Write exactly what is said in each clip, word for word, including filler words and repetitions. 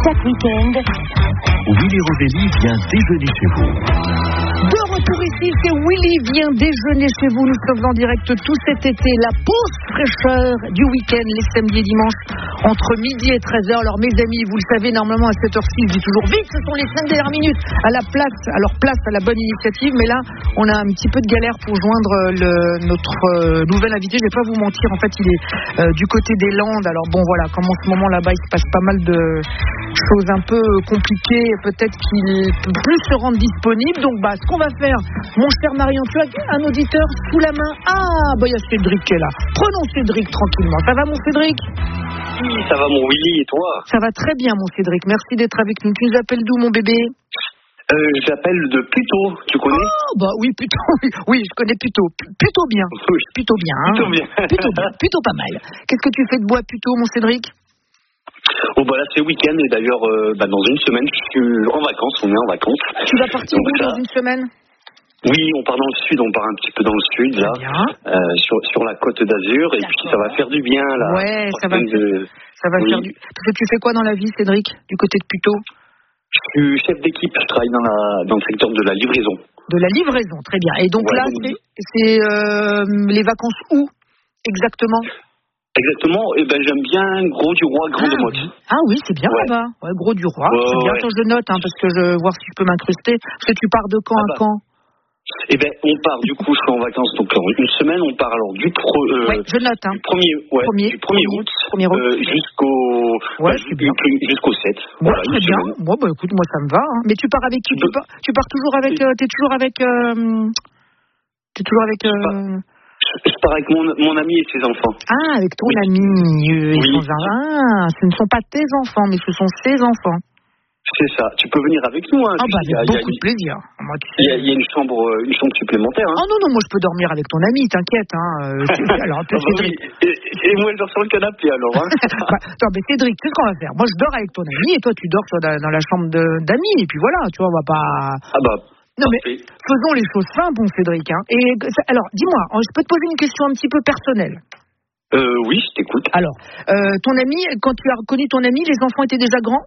chaque week-end, Willy Rovelli vient déjeuner chez vous. De retour ici, c'est Willy vient déjeuner chez vous. Nous sommes en direct tout cet été. La pause fraîcheur du week-end, les samedis et dimanches, entre midi et treize heures. Alors mes amis, vous le savez, normalement à cette heure-ci, je dis toujours vite, ce sont les cinq dernières minutes à la place, alors place à la bonne initiative. Mais là, on a un petit peu de galère pour joindre le, notre euh, nouvel invité. Je vais pas vous mentir, en fait, il est euh, du côté des Landes. Alors bon, voilà, comme en ce moment là-bas, il se passe pas mal de choses un peu compliquées. Peut-être qu'il peut plus se rendre disponible. Donc, bah, ce qu'on va faire, mon cher Marion, tu as un auditeur sous la main. Ah, bah, il y a Cédric qui est là. Prenons Cédric tranquillement. Ça va, mon Cédric ? Oui, ça va, mon Willy, et toi ? Ça va très bien, mon Cédric. Merci d'être avec nous. Tu nous appelles d'où, mon bébé ? Euh, j'appelle de Puto, tu connais ? Oh, bah oui, plutôt, oui, oui, je connais plutôt, plutôt bien, Oui. plutôt bien, hein. Plutôt bien. plutôt bien, plutôt pas mal. Qu'est-ce que tu fais de bois plutôt, mon Cédric ? Oh, bah là, c'est week-end, et d'ailleurs, euh, bah, dans une semaine, je suis en vacances, on est en vacances. Tu vas partir Donc, où ça- dans une semaine ? Oui, on part dans le sud, on part un petit peu dans le sud, là, Bien. euh, sur, sur la côte d'Azur, et puis ça va faire du bien, là. Ouais, ça va, De... ça va Oui. faire du... Parce que tu fais quoi dans la vie, Cédric, du côté de Puto ? Je suis chef d'équipe, je travaille dans, la, dans le secteur de la livraison. De la livraison, très bien. Et donc Ouais, là, donc- c'est, c'est euh, les vacances où exactement ? Exactement, et ben j'aime bien Gros du Roi, Grand de Motte. Ah oui, c'est bien Ouais. là-bas. Ouais, Gros du Roi, Ouais, c'est bien. ouais. Attends, je note, hein, parce que je veux voir si je peux m'incruster. Parce que tu pars de quand Ah à bah. quand ? Et ben on part, du coup, je suis en vacances, donc en une semaine, on part alors du, pro, euh, Ouais, je note, hein. du premier, ouais, Premier, du premier août, premier août. euh, jusqu'au, Ouais, bah, c'est bien. jusqu'au sept. Bon, Voilà, très une bien. semaine. Bon, bah écoute, moi ça me va. Hein. Mais tu pars avec qui Tu tu, peux- pars, tu pars toujours avec. Euh, t'es toujours avec. Euh, t'es toujours avec. Euh... Je, je pars avec mon, mon ami et ses enfants. Ah, avec ton Oui. ami. Euh, ils Oui. sont... Ah, ce ne sont pas tes enfants, mais ce sont ses enfants. C'est ça. Tu peux venir avec nous, hein. Ah, bah Il y a- avec il y a beaucoup une- de plaisir. Moi, tu Il y, sais. a, il y a une chambre, euh, une chambre supplémentaire. Hein. Oh non, non, moi je peux dormir avec ton ami, t'inquiète. Hein. Euh, c'est- alors, Ah bah Cédric. oui. et, et moi, je dors sur le canapé alors. Hein. Bah, attends, mais Cédric, tu sais ce qu'on va faire ? Moi je dors avec ton ami et toi tu dors sur la- dans la chambre de, d'amis. Et puis voilà, tu vois, on va pas. Ah bah. Non mais parfait. faisons les choses simples, bon Cédric. Hein. Et ça- alors, dis-moi, je peux te poser une question un petit peu personnelle. Euh, oui, je t'écoute. Alors, euh, ton ami, quand tu as reconnu ton ami, les enfants étaient déjà grands ?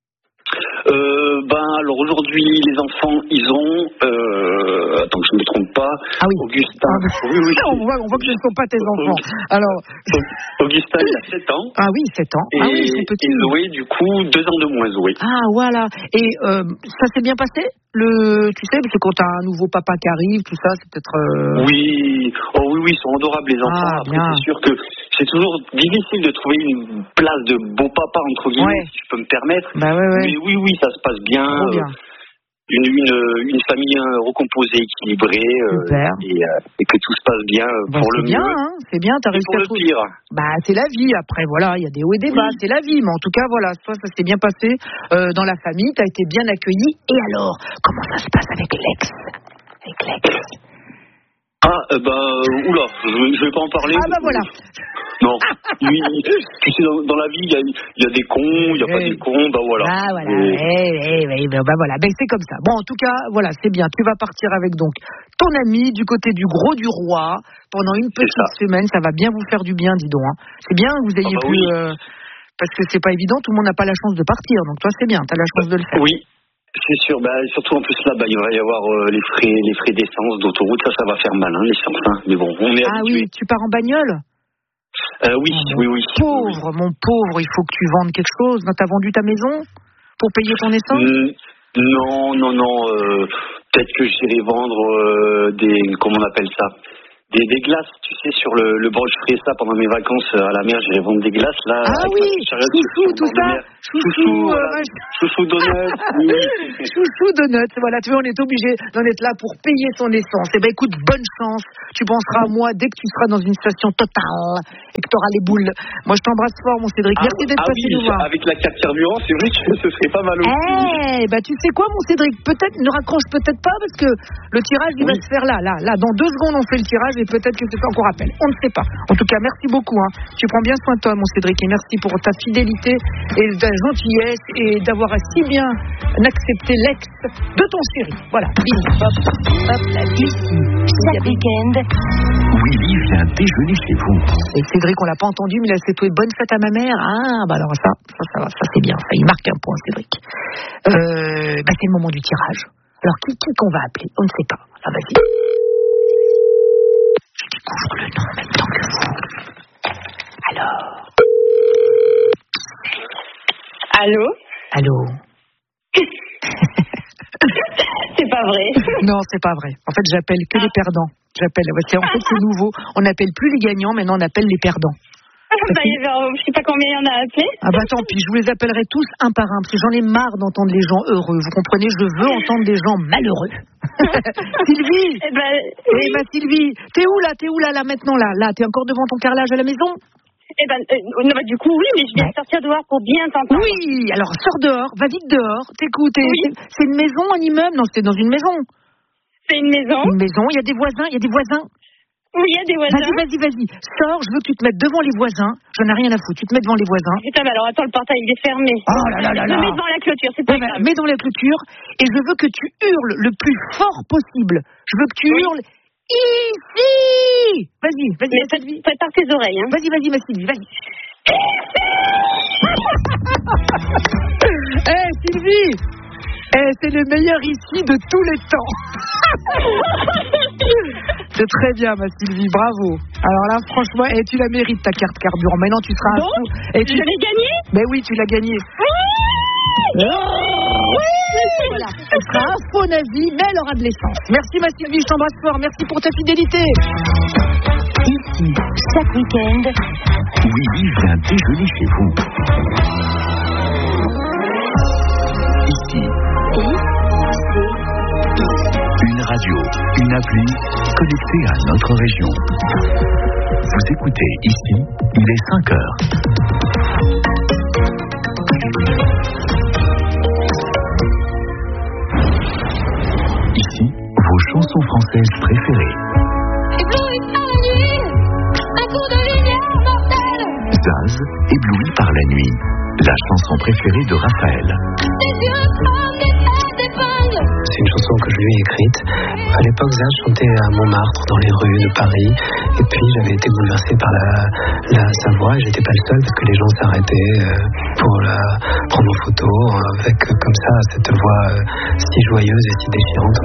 Euh, ben alors aujourd'hui les enfants ils ont euh, attends que je ne me trompe pas. Ah oui. Augustin. Ah, Oui oui. on, voit, on voit que ce ne sont pas tes enfants. Alors, Augustin il a sept ans. ah oui, sept ans. Et, Ah oui, c'est petit. et Zoé du coup deux ans de moins Zoé. Ah voilà. Et euh, ça s'est bien passé le, tu sais, parce que quand t'as un nouveau papa qui arrive, tout ça, c'est peut-être. Euh... Oui. Oh oui oui ils sont adorables les enfants. Ah, Après bien. c'est sûr que c'est toujours difficile de trouver une place de beau papa entre guillemets Ouais. si je peux me permettre. Bah ouais ouais. Mais oui oui ça se passe bien. Trop bien. Une, une, une famille euh, recomposée, équilibrée, euh, Super. et, euh, et que tout se passe bien euh, Bah, pour c'est le bien, mieux. hein, c'est bien, t'as Et réussi pour à le trouver. pire. Bah c'est la vie. Après voilà, il y a des hauts et des bas, Oui. c'est la vie. Mais en tout cas voilà, toi ça s'est bien passé euh, dans la famille, t'as été bien accueilli. Et alors, comment ça se passe avec l'ex ? Avec l'ex. Ah, euh, bah, euh, oula, je, je vais pas en parler. Ah bah voilà. Non, lui, tu sais, dans, dans la vie, il y a, il y a des cons, il n'y a pas Oui. des cons, bah voilà. Ah voilà, Et- eh, eh, eh, bah, bah, voilà, ben, c'est comme ça. Bon, en tout cas, voilà, c'est bien. Tu vas partir avec donc ton ami du côté du Gros du Roi pendant une petite ça. semaine. Ça va bien vous faire du bien, dis donc. Hein. C'est bien que vous ayez Ah bah pu, oui. euh, parce que c'est pas évident. Tout le monde n'a pas la chance de partir. Donc toi, c'est bien. T'as la chance de le faire. Oui, c'est sûr. Bah, surtout en plus là, bah, il va y avoir euh, les frais, les frais d'essence, d'autoroute, ça, ça va faire mal, hein, l'essence. Hein. Mais bon, on est Ah habitué. oui, tu pars en bagnole. Euh, oui, Oh, oui, oui. Pauvre, mon pauvre, il faut que tu vendes quelque chose. T'as vendu ta maison pour payer ton essence? Mm, Non, non, non. euh, Peut-être que j'irai vendre euh, des, comment on appelle ça, des, des glaces. Tu sais, sur le, le bord, je ferai ça pendant mes vacances euh, à la mer. J'irai vendre des glaces là. Ah avec oui, ma charrette sur- chouchou, sur le tout bord de ça. mer. Chouchou, Chouchou, euh, voilà. vache. Chouchou donut. Oui. Chouchou donuts, voilà, tu vois, on est obligé d'en être là pour payer son essence. Eh ben écoute, bonne chance. Tu penseras à moi dès que tu seras dans une station Total et que tu auras les boules. Moi, je t'embrasse fort, mon Cédric. Ah, Merci d'être ah passé oui, nous voir. avec la carte carburant, c'est vrai que ce serait pas mal aussi. Eh, bah tu sais quoi, mon Cédric, peut-être, ne raccroche peut-être pas parce que le tirage, il va Oui. se faire là, là, là. Dans deux secondes, on fait le tirage et et peut-être que c'est toi qu'on rappelle. On ne sait pas. En tout cas, merci beaucoup. Hein. Tu prends bien soin de toi, mon Cédric, et merci pour ta fidélité et ta gentillesse et d'avoir si bien accepté l'ex de ton chéri. Voilà. Bim, hop, hop, la vie. Chaque week-end, Willy vient déjeuner chez vous. Et Cédric, on l'a pas entendu, mais il a souhaité bonne fête à ma mère. Ah, bah alors ça, ça, ça va, ça c'est bien. Ça, il marque un point, Cédric. Euh, bah c'est le moment du tirage. Alors, qui, qui qu'on va appeler? On ne sait pas. Ah, vas-y. Je découvre le nom en même temps que vous. Alors. Allô? Allô? C'est pas vrai. Non, c'est pas vrai. En fait, j'appelle que ah. les perdants. J'appelle. C'est, en fait, c'est nouveau. On n'appelle plus les gagnants, maintenant on appelle les perdants. Bah, je sais pas combien il y en a appelé. Ah bah tant pis, je vous les appellerai tous un par un, parce que j'en ai marre d'entendre les gens heureux. Vous comprenez, je veux entendre des gens malheureux. Sylvie Eh ben, oui. Eh ben Sylvie, t'es où là? T'es où là, là, maintenant, là? Là, t'es encore devant ton carrelage à la maison? Eh ben, euh, non, bah, du coup, oui, mais je viens ouais. de sortir dehors pour bien t'entendre. Oui, alors sors dehors, va vite dehors, t'écoutes. Oui. C'est, c'est une maison, un immeuble? Non, c'est dans une maison. C'est une maison. Une maison, il y a des voisins, il y a des voisins. Oui, il y a des voisins. Vas-y, vas-y, vas-y. Sors, je veux que tu te mettes devant les voisins. J'en ai rien à foutre. Tu te mets devant les voisins. Putain, mais alors attends, le portail, il est fermé. Oh là là là là. Je mets devant la clôture, c'est pas ouais, grave. Mets dans la clôture et je veux que tu hurles le plus fort possible. Je veux que tu oui. hurles ici. Vas-y, vas-y. Mais Sylvie. Prépare tes oreilles, hein. Vas-y, vas-y, ma Sylvie, vas-y. Eh, hey, Sylvie. Eh, c'est le meilleur ici de tous les temps. C'est très bien, ma Sylvie, bravo. Alors là, franchement, eh, tu la mérites, ta carte carburant. Maintenant, tu seras bon, un fou. Et tu... Je l'ai gagnée? Ben oui, tu l'as gagnée. Oui, oui. Voilà. Elle sera un faux nazi, mais elle aura de l'essence. Merci, ma Sylvie, je t'embrasse fort. Merci pour ta fidélité. Ici, chaque week-end, Willy vient déjeuner chez vous. Ici. Une radio, une appli connectée à notre région. Vous écoutez ici, il est cinq heures. Ici, vos chansons françaises préférées. Zaz, ébloui par la nuit. La chanson préférée de Raphaël. C'est une chanson que je lui ai écrite. À l'époque, Zaz chantait à Montmartre, dans les rues de Paris. Et puis, j'avais été bouleversé par la, la, sa voix. Et j'étais pas le seul, parce que les gens s'arrêtaient pour la prendre en photo, avec comme ça, cette voix si joyeuse et si déchirante.